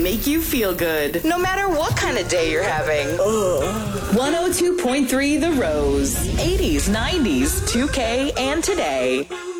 make you feel good, no matter what kind of day you're having. 102.3 The Rose. 80s, 90s, 2K, and today.